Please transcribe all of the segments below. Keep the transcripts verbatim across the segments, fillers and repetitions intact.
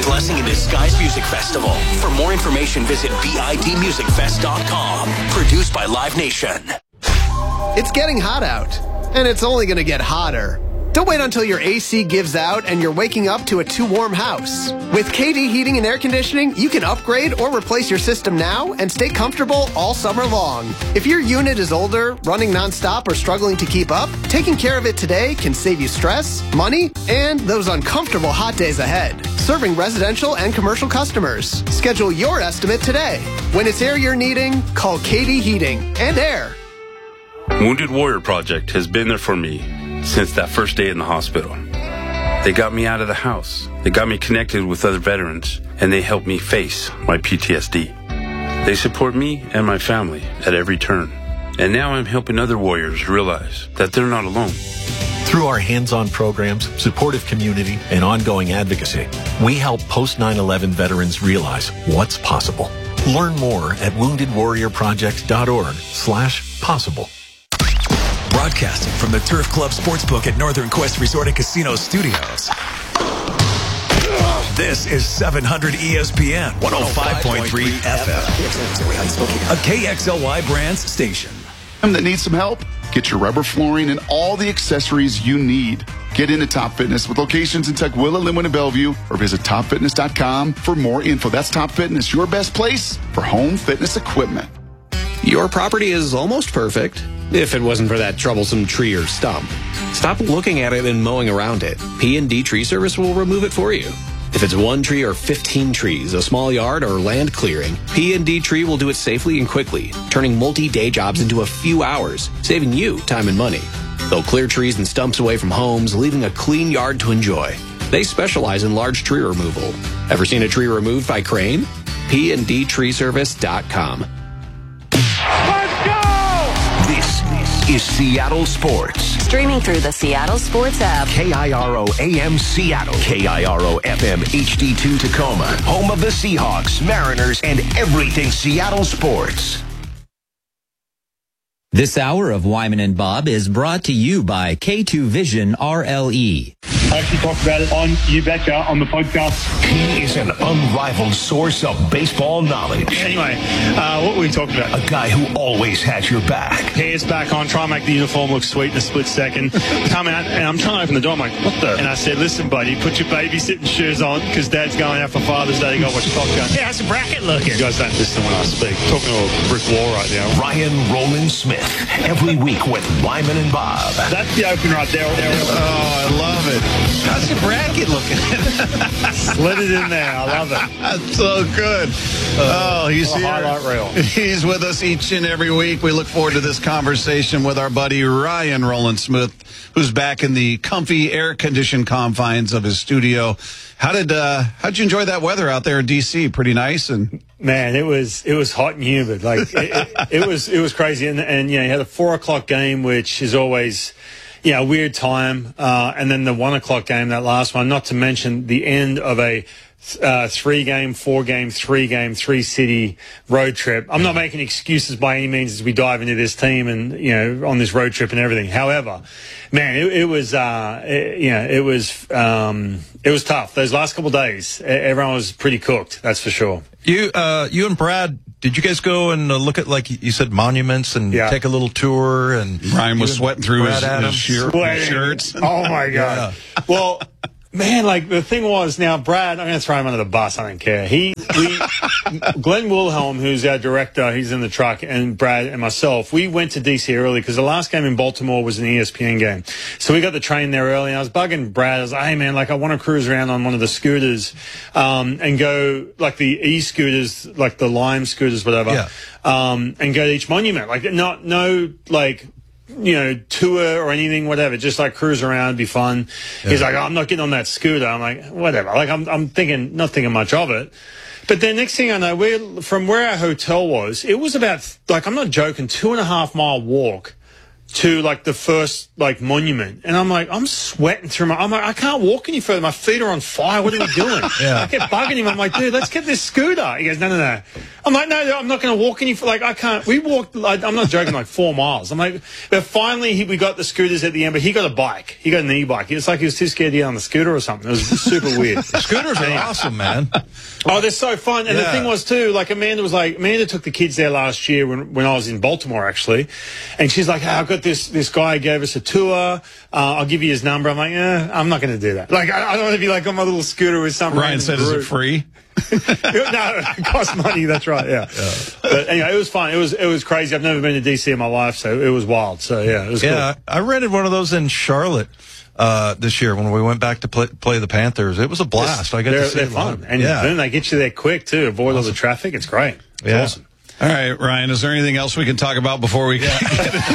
Blessing in Disguise Music Festival. For more information, visit B I D music fest dot com. Produced by Live Nation. It's getting hot out, and it's only going to get hotter. Don't wait until your A C gives out and you're waking up to a too warm house. With K D Heating and Air Conditioning, you can upgrade or replace your system now and stay comfortable all summer long. If your unit is older, running nonstop, or struggling to keep up, taking care of it today can save you stress, money, and those uncomfortable hot days ahead. Serving residential and commercial customers. Schedule your estimate today. When it's air you're needing, call K D Heating and Air. Wounded Warrior Project has been there for me since that first day in the hospital. They got me out of the house. They got me connected with other veterans, and they helped me face my P T S D. They support me and my family at every turn. And now I'm helping other warriors realize that they're not alone. Through our hands-on programs, supportive community, and ongoing advocacy, we help post nine eleven veterans realize what's possible. Learn more at wounded warrior project dot org slash possible. Broadcasting from the Turf Club Sportsbook at Northern Quest Resort and Casino Studios. This is seven hundred E S P N one oh five point three F M, a K X L Y Brands station. That needs some help? Get your rubber flooring and all the accessories you need. Get into Top Fitness with locations in Tukwila, Linwood, and Bellevue, or visit top fitness dot com for more info. That's Top Fitness, your best place for home fitness equipment. Your property is almost perfect, if it wasn't for that troublesome tree or stump. Stop looking at it and mowing around it. P and D Tree Service will remove it for you. If it's one tree or fifteen trees, a small yard, or land clearing, P and D Tree will do it safely and quickly, turning multi-day jobs into a few hours, saving you time and money. They'll clear trees and stumps away from homes, leaving a clean yard to enjoy. They specialize in large tree removal. Ever seen a tree removed by crane? P and D tree service dot com. This is Seattle Sports. Streaming through the Seattle Sports app. K I R O A M Seattle. K I R O F M H D two Tacoma. Home of the Seahawks, Mariners, and everything Seattle sports. This hour of Wyman and Bob is brought to you by K two Vision R L E. I actually talked about it on You Betcha on the podcast. He is an unrivaled source of baseball knowledge. Anyway, uh, what were we talking about? A guy who always has your back. Pants back on, try and make the uniform look sweet in a split second. Come out, and I'm trying to open the door. I'm like, what the? And I said, listen, buddy, put your babysitting shoes on, because Dad's going out for Father's Day. You got to watch Top Gun. Yeah, how's the bracket looking? You guys don't listen when I speak. I'm talking to a brick wall right now. Ryan Roland Smith, every week with Wyman and Bob. That's the open right there. there. Oh, I love it. How's your bracket looking? Slid it in there. I love it. That's so good. Uh, oh, he's here. Highlight reel. He's with us each and every week. We look forward to this conversation with our buddy Ryan Roland Smith, who's back in the comfy, air-conditioned confines of his studio. How did uh, how'd you enjoy that weather out there in D C? Pretty nice, and man, it was it was hot and humid. Like it, it, it was it was crazy, and and you know, you had a four o'clock game, which is always, you know, a weird time, uh, and then the one o'clock game, that last one. Not to mention the end of a uh, three game, four game, three game, three city road trip. I'm not making excuses by any means as we dive into this team and, you know, on this road trip and everything. However, man, it, it was, uh, it, you know, it was, um, it was tough. Those last couple of days, everyone was pretty cooked. That's for sure. You, uh, you and Brad, did you guys go and uh, look at, like you said, monuments and yeah. take a little tour? And Ryan was sweating through his, his, shirt, his shirts. Oh my God. Yeah. Well, man, like the thing was, now Brad, I'm going to throw him under the bus. I don't care. He, we, Glenn Wilhelm, who's our director, he's in the truck, and Brad and myself, we went to D C early because the last game in Baltimore was an E S P N game. So we got the train there early, and I was bugging Brad. I was like, hey man, like I want to cruise around on one of the scooters, um, and go like the e-scooters, like the Lime scooters, whatever, yeah. um, and go to each monument. Like not, no, like, you know, tour or anything, whatever, just like cruise around, be fun. Yeah. He's like, oh, I'm not getting on that scooter. I'm like, whatever. Like, I'm, I'm thinking, not thinking much of it. But then next thing I know, we're, from where our hotel was, it was about, like, I'm not joking, two and a half mile walk to like the first like monument. And I'm like, I'm sweating through my, I'm like, I can't walk any further. My feet are on fire. What are we doing? Yeah. I kept bugging him. I'm like, dude, let's get this scooter. He goes, no, no, no. I'm like, no, no I'm not going to walk any. Like, I can't. We walked. Like, I'm not joking. Like four miles. I'm like, but finally, he, we got the scooters at the end. But he got a bike. He got an e-bike. It's like he was too scared to get on the scooter or something. It was super weird. Scooters are awesome, man. Oh, they're so fun. And yeah. the thing was too, like Amanda was like, Amanda took the kids there last year when when I was in Baltimore actually, and she's like, hey, I've got this this guy gave us a tour. Uh, I'll give you his number. I'm like, eh, I'm not going to do that. Like, I, I don't want to be like on my little scooter with some. Ryan said, "Is it free?" No, it costs money. That's right. Yeah. yeah. But anyway, it was fun. It was it was crazy. I've never been to D C in my life, so it was wild. So yeah, it was. Yeah, cool. I rented one of those in Charlotte uh, this year when we went back to play, play the Panthers. It was a blast. I got they're, to see they're it fun, live. and yeah. then they get you there quick too. Avoid awesome. all the traffic. It's great. It's yeah. awesome. All right, Ryan, is there anything else we can talk about before we get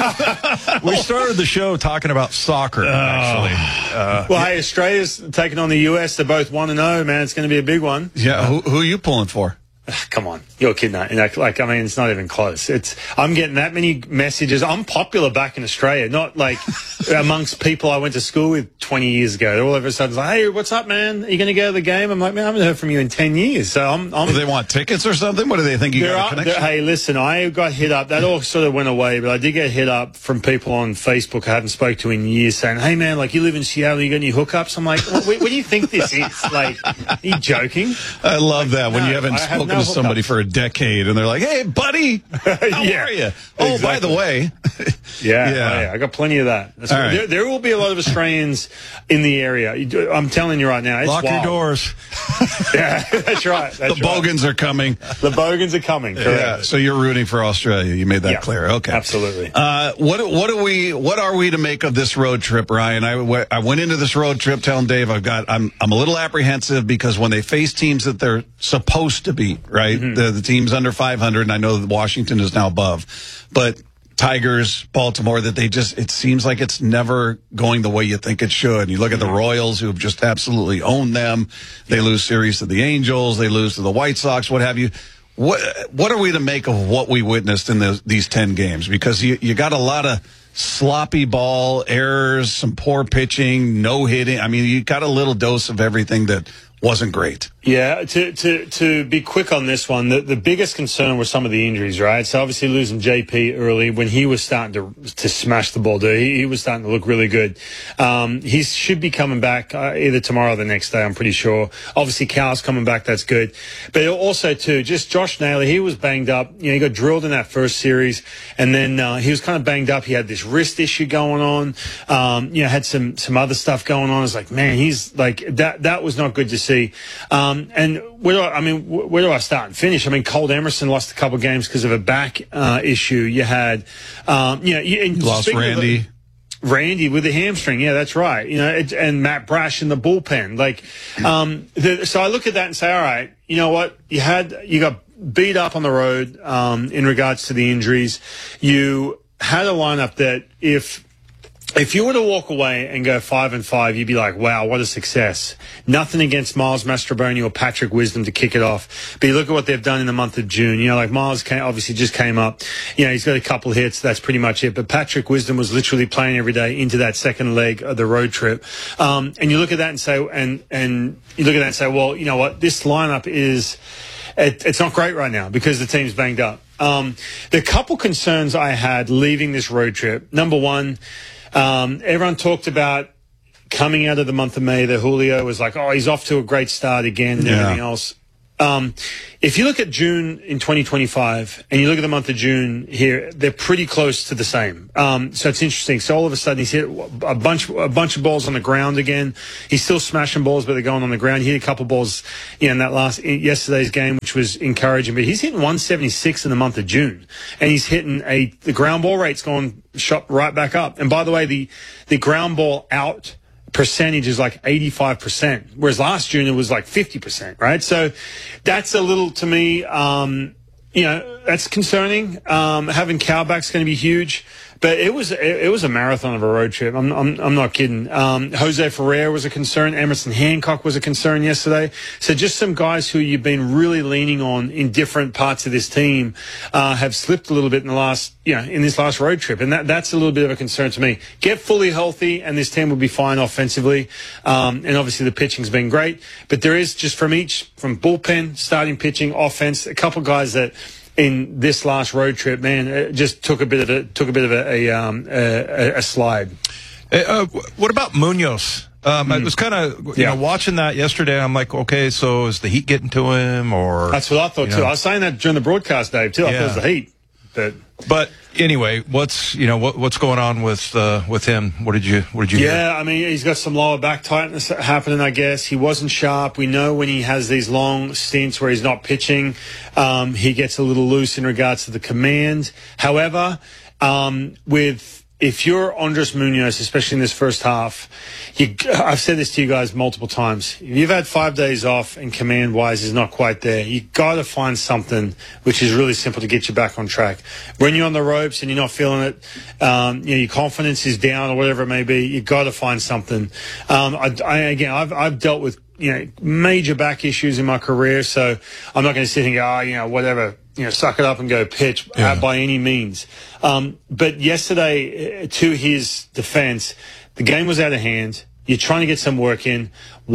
We started the show talking about soccer, actually. Uh, well, hey, Australia's taking on the U S. They're both one and oh, man. It's going to be a big one. Yeah, who, who are you pulling for? Come on, you're kidding. That. Like, like, I mean, it's not even close. It's I'm getting that many messages. I'm popular back in Australia, not like amongst people I went to school with twenty years ago. They're all of a sudden like, hey, what's up, man? Are you going to go to the game? I'm like, man, I haven't heard from you in ten years. So I'm. I'm do they want tickets or something? What do they think you got a connection? Hey, listen, I got hit up. That all sort of went away, but I did get hit up from people on Facebook I haven't spoke to in years saying, hey, man, like you live in Seattle, you got any hookups? I'm like, what, what do you think this is? Like, are you joking? I love like, that when no, you haven't I spoken have no to somebody hookups. for a decade and they're like, hey, buddy, how yeah, are you? Oh, exactly. by the way. yeah, yeah. Oh, yeah, I got plenty of that. That's right. there, there will be a lot of Australians in the area. I'm telling you right now. It's Lock wild. your doors. Yeah, that's right. That's the right. Bogans are coming. The Bogans are coming. Correct. Yeah, so you're rooting for Australia. You made that yeah, clear. Okay, absolutely. Uh, what what do we what are we to make of this road trip, Ryan? I, I went into this road trip telling Dave I've got I'm I'm a little apprehensive because when they face teams that they're supposed to beat, right? Mm-hmm. The the teams under five hundred, and I know that Washington is now above, but Tigers, Baltimore, that they just, it seems like it's never going the way you think it should. You look at the Royals, who have just absolutely owned them. They lose series to the Angels. They lose to the White Sox, what have you. What what are we to make of what we witnessed in the, these ten games? Because you, you got a lot of sloppy ball, errors, some poor pitching, no hitting. I mean, you got a little dose of everything that wasn't great. Yeah, to to to be quick on this one, the, the biggest concern was some of the injuries, right? So obviously losing J P early when he was starting to to smash the ball, dude. He, he was starting to look really good. Um, he should be coming back uh, either tomorrow or the next day, I'm pretty sure. Obviously, Cal's coming back, that's good. But also, too, just Josh Naylor, he was banged up. You know, he got drilled in that first series, and then uh, he was kind of banged up. He had this wrist issue going on. Um, you know, had some some other stuff going on. It's like, man, he's like, that that was not good to see. Um, and where do I, I mean, where do I start and finish? I mean, Colt Emerson lost a couple of games because of a back uh, issue. You had, um, you know, you, and lost Randy. The, Randy with the hamstring. Yeah, that's right. You know, it, and Matt Brash in the bullpen. Like, um, the, so I look at that and say, all right, you know what? You had, you got beat up on the road, um, in regards to the injuries. You had a lineup that if, If you were to walk away and go five and five, you'd be like, wow, what a success. Nothing against Miles Mastrobuoni or Patrick Wisdom to kick it off. But you look at what they've done in the month of June. You know, like Miles came, obviously just came up. You know, he's got a couple of hits. That's pretty much it. But Patrick Wisdom was literally playing every day into that second leg of the road trip. Um, and you look at that and say, and, and you look at that and say, well, you know what? This lineup is, it, it's not great right now because the team's banged up. Um, the couple concerns I had leaving this road trip. Number one, Um, everyone talked about coming out of the month of May that Julio was like, oh, he's off to a great start again and yeah. everything else. Um, if you look at June in twenty twenty-five and you look at the month of June here, they're pretty close to the same. Um, so it's interesting. So all of a sudden he's hit a bunch, a bunch of balls on the ground again. He's still smashing balls, but they're going on the ground. He hit a couple balls, you know, in that last, in yesterday's game, which was encouraging, but he's hitting one seventy-six in the month of June and he's hitting a, the ground ball rate's gone shot right back up. And by the way, the, the ground ball out percentage is like eighty-five percent, whereas last June it was like fifty percent, right? So that's a little, to me, um, you know, that's concerning. Um, having Cal back's going to be huge. But it was it, it was a marathon of a road trip. I'm I'm, I'm not kidding. Um, Jose Ferrer was a concern. Emerson Hancock was a concern yesterday. So just some guys who you've been really leaning on in different parts of this team uh, have slipped a little bit in the last, you know, in this last road trip, and that that's a little bit of a concern to me. Get fully healthy, and this team will be fine offensively. Um, and obviously the pitching's been great, but there is just from each from bullpen, starting pitching, offense, a couple guys that in this last road trip, man, it just took a bit of a took a bit of a a, um, a, a slide. Uh, what about Munoz? Um, mm. I was kind of you yeah. know watching that yesterday. I'm like, okay, so is the heat getting to him, or that's what I thought too. Know? I was saying that during the broadcast, Dave, too. I yeah. thought it was the heat, but. But anyway, what's you know what what's going on with uh, with him? What did you what did you? Yeah, hear? I mean he's got some lower back tightness happening. I guess he wasn't sharp. We know when he has these long stints where he's not pitching, um, he gets a little loose in regards to the command. However, um, with if you're Andres Munoz, especially in this first half, you, I've said this to you guys multiple times. If you've had five days off and command-wise is not quite there, you got to find something which is really simple to get you back on track. When you're on the ropes and you're not feeling it, um, you know, your confidence is down or whatever it may be, you got to find something. Um, I, I, again, I've, I've dealt with you know major back issues in my career, so I'm not going to sit and go, oh, you know, whatever. You know, suck it up and go pitch yeah. uh, by any means. Um, but yesterday, uh, to his defense, the game was out of hand. You're trying to get some work in.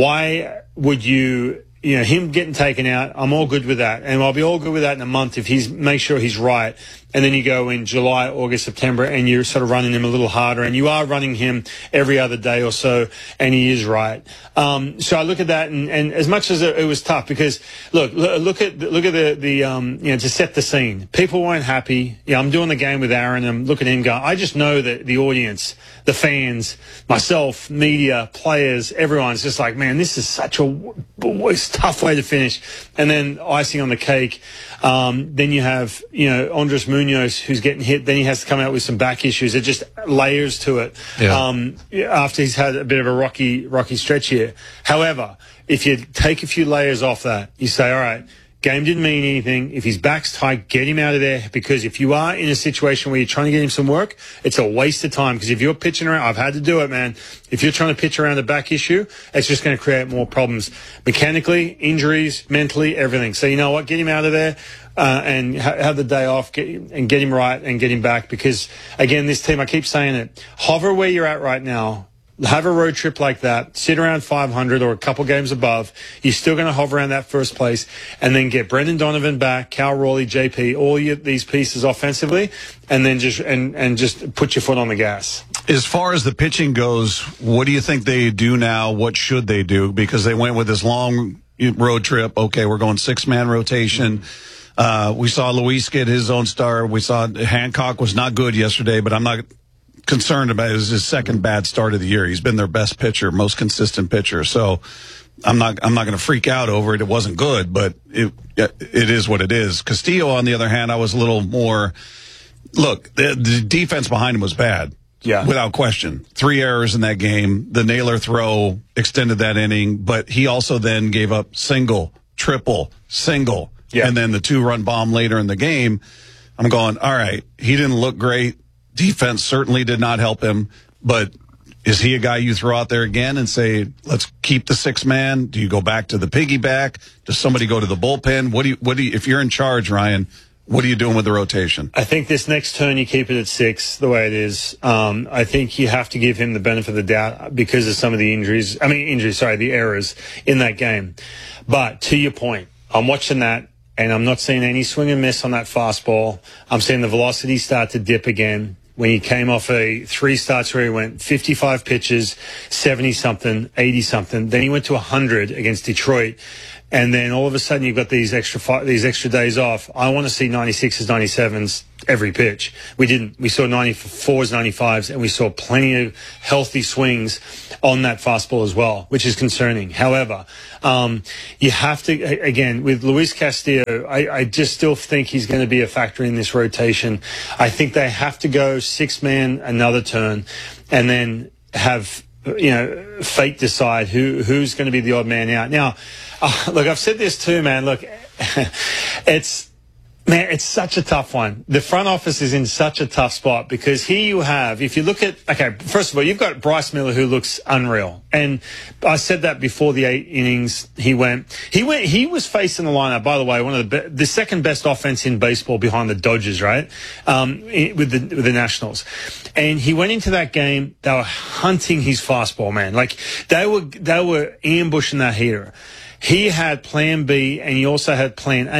Why would you, you know, him getting taken out, I'm all good with that. And I'll be all good with that in a month if he's, make sure he's right. And then you go in July, August, September, and you're sort of running him a little harder. And you are running him every other day or so, and he is right. Um, so I look at that, and, and as much as it, it was tough, because look, look at look at the the um, you know, to set the scene. People weren't happy. Yeah, I'm doing the game with Aaron, and I'm looking at him going, I just know that the audience, the fans, myself, media, players, everyone's just like, man, this is such a it's a tough way to finish. And then icing on the cake. Um, then you have, you know, Andres Munoz who's getting hit. Then he has to come out with some back issues. It just layers to it. Yeah. Um, after he's had a bit of a rocky, rocky stretch here. However, if you take a few layers off that, you say, all right, game didn't mean anything. If his back's tight, get him out of there. Because if you are in a situation where you're trying to get him some work, it's a waste of time. Because if you're pitching around, I've had to do it, man. If you're trying to pitch around a back issue, it's just going to create more problems. Mechanically, injuries, mentally, everything. So you know what? Get him out of there. Uh, and ha- have the day off get, and get him right and get him back. Because, again, this team, I keep saying it, hover where you're at right now. Have a road trip like that, sit around five hundred or a couple games above. You're still going to hover around that first place, and then get Brendan Donovan back, Cal Raleigh, J P, all your, these pieces offensively, and then just and, and just put your foot on the gas. As far as the pitching goes, what do you think they do now? What should they do? Because they went with this long road trip. Okay, we're going six-man rotation. Uh, we saw Luis get his own start. We saw Hancock was not good yesterday, but I'm not concerned about it. It was his second bad start of the year. He's been their best pitcher, most consistent pitcher. So I'm not I'm not going to freak out over it. It wasn't good, but it it is what it is. Castillo, on the other hand, I was a little more. Look, the, the defense behind him was bad. Yeah, without question. Three errors in that game. The Naylor throw extended that inning, but he also then gave up single, triple, single, yeah. and then the two-run bomb later in the game. I'm going, all right, he didn't look great. Defense certainly did not help him, but is he a guy you throw out there again and say, let's keep the six man? Do you go back to the piggyback? Does somebody go to the bullpen? What do you, what do you, if you're in charge, Ryan, what are you doing with the rotation? I think this next turn you keep it at six, the way it is. Um, I think you have to give him the benefit of the doubt because of some of the injuries, I mean, injuries, sorry, the errors in that game. But to your point, I'm watching that. And I'm not seeing any swing and miss on that fastball. I'm seeing the velocity start to dip again. When he came off a three starts where he went fifty-five pitches, seventy-something, eighty-something. Then he went to one hundred against Detroit. And then all of a sudden you've got these extra five, these extra days off. I want to see ninety-sixes, ninety-sevens every pitch. We didn't. We saw ninety-fours, ninety-fives, and we saw plenty of healthy swings on that fastball as well, which is concerning. However, um, you have to, again, with Luis Castillo, I, I just still think he's going to be a factor in this rotation. I think they have to go six-man another turn and then have, you know, fate decide who who's going to be the odd man out. Now, uh, look, I've said this too, man. Look, it's Man, it's such a tough one. The front office is in such a tough spot because here you have, if you look at, okay, first of all, you've got Bryce Miller who looks unreal. And I said that before the eight innings he went. He went, he was facing the lineup, by the way, one of the, be, the second best offense in baseball behind the Dodgers, right? Um, with the, with the Nationals. And he went into that game, they were hunting his fastball, man. Like, they were, they were ambushing that heater. He had plan B and he also had plan A.